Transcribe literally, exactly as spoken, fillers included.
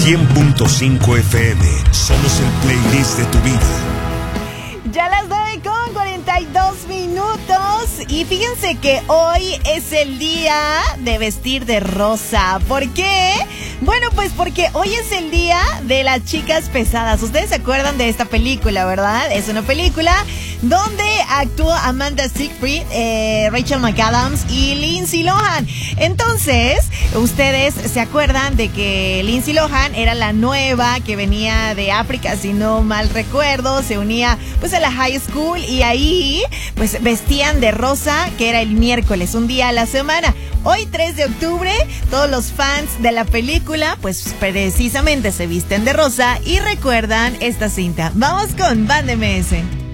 cien punto cinco F M. Somos el playlist de tu vida. Ya las nueve con cuarenta y dos minutos y fíjense que hoy es el día de vestir de rosa. ¿Por qué? Bueno, pues porque hoy es el día de las chicas pesadas. Ustedes se acuerdan de esta película, ¿verdad? Es una película donde actuó Amanda Seyfried, eh, Rachel McAdams y Lindsay Lohan. Entonces, ustedes se acuerdan de que Lindsay Lohan era la nueva que venía de África, si no mal recuerdo, se unía pues a la high school y ahí pues vestían de rosa, que era el miércoles, un día a la semana. Hoy tres de octubre, todos los fans de la película pues precisamente se visten de rosa y recuerdan esta cinta. Vamos con Band M S.